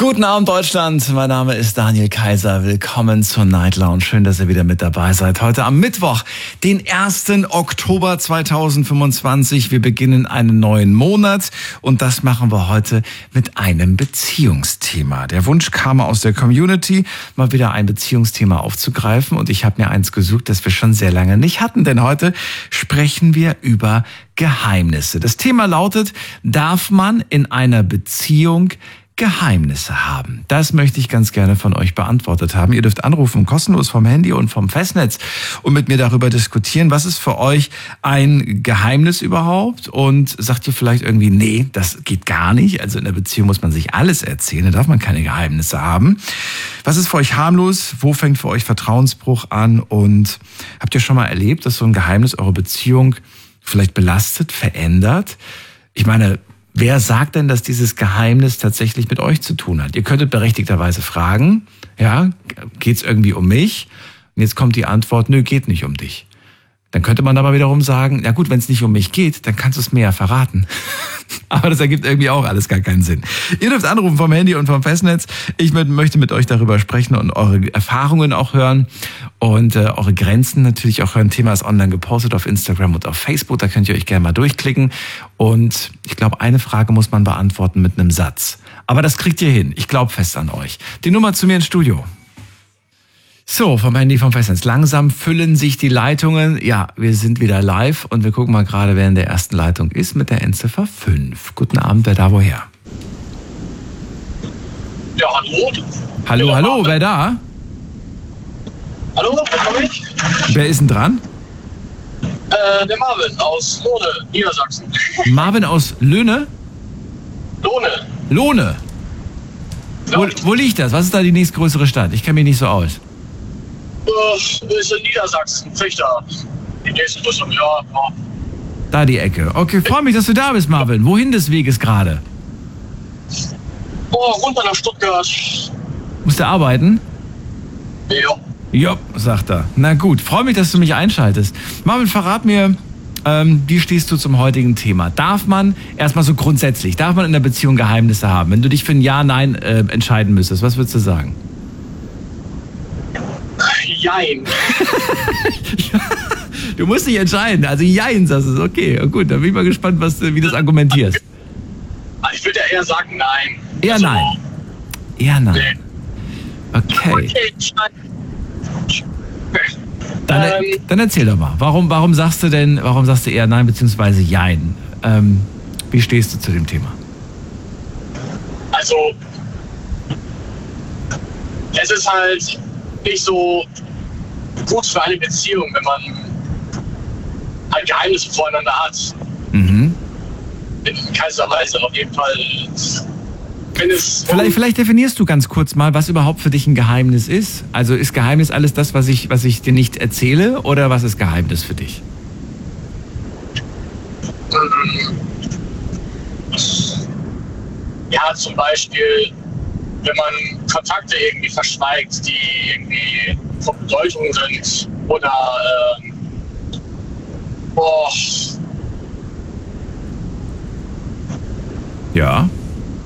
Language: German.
Guten Abend, Deutschland. Mein Name ist Daniel Kaiser. Willkommen zur Night Lounge. Schön, dass ihr wieder mit dabei seid. Heute am Mittwoch, den 1. Oktober 2025. Wir beginnen einen neuen Monat und das machen wir heute mit einem Beziehungsthema. Der Wunsch kam aus der Community, mal wieder ein Beziehungsthema aufzugreifen und ich habe mir eins gesucht, das wir schon sehr lange nicht hatten, denn heute sprechen wir über Geheimnisse. Das Thema lautet, darf man in einer Beziehung Geheimnisse haben? Das möchte ich ganz gerne von euch beantwortet haben. Ihr dürft anrufen, kostenlos vom Handy und vom Festnetz und mit mir darüber diskutieren, was ist für euch ein Geheimnis überhaupt? Und sagt ihr vielleicht irgendwie, nee, das geht gar nicht. Also in der Beziehung muss man sich alles erzählen, da darf man keine Geheimnisse haben. Was ist für euch harmlos? Wo fängt für euch Vertrauensbruch an? Und habt ihr schon mal erlebt, dass so ein Geheimnis eure Beziehung vielleicht belastet, verändert? Ich meine, wer sagt denn, dass dieses Geheimnis tatsächlich mit euch zu tun hat? Ihr könntet berechtigterweise fragen, ja, geht's irgendwie um mich? Und jetzt kommt die Antwort, nö, geht nicht um dich. Dann könnte man aber wiederum sagen, ja gut, wenn es nicht um mich geht, dann kannst du es mir ja verraten. Aber das ergibt irgendwie auch alles gar keinen Sinn. Ihr dürft anrufen vom Handy und vom Festnetz. Ich möchte mit euch darüber sprechen und eure Erfahrungen auch hören und eure Grenzen natürlich auch hören. Thema ist online gepostet auf Instagram und auf Facebook. Da könnt ihr euch gerne mal durchklicken. Und ich glaube, eine Frage muss man beantworten mit einem Satz. Aber das kriegt ihr hin. Ich glaube fest an euch. Die Nummer zu mir ins Studio. So, vom Handy, vom Festnetz. Langsam füllen sich die Leitungen. Ja, wir sind wieder live und wir gucken mal gerade, wer in der ersten Leitung ist mit der Endziffer 5. Guten Abend, wer da woher? Ja, hallo. Hallo, wer da? Hallo, wer ich? Wer ist denn dran? Der Marvin aus Lohne, Niedersachsen. Marvin aus Löhne? Lohne. Ja. Wo liegt das? Was ist da die nächstgrößere Stadt? Ich kenne mich nicht so aus. Ist in Niedersachsen, Fechter. Die nächste Größere, ja. Da die Ecke. Okay, freue mich, dass du da bist, Marvin. Wohin des Weges gerade? Runter nach Stuttgart. Musst du arbeiten? Ja. Ja, sagt er. Na gut, freue mich, dass du mich einschaltest. Marvin, verrat mir, wie stehst du zum heutigen Thema? Darf man, erstmal so grundsätzlich, darf man in der Beziehung Geheimnisse haben? Wenn du dich für ein Ja, Nein entscheiden müsstest, was würdest du sagen? Jein. Du musst dich entscheiden, also Jein, sagst du. Okay, gut, dann bin ich mal gespannt, wie du das argumentierst. Ich würde ja eher sagen Nein. Eher Also, Nein. Eher Nein. Nee. Okay. Dann erzähl doch mal, warum sagst du eher Nein bzw. Jein? Wie stehst du zu dem Thema? Also, es ist halt nicht so gut für eine Beziehung, wenn man ein Geheimnis voreinander hat. Mhm. In keinster Weise auf jeden Fall. Wenn es Vielleicht definierst du ganz kurz mal, was überhaupt für dich ein Geheimnis ist. Also ist Geheimnis alles das, was ich dir nicht erzähle, oder was ist Geheimnis für dich? Ja, zum Beispiel, wenn man Kontakte irgendwie verschweigt, die irgendwie von Bedeutung sind oder Ja.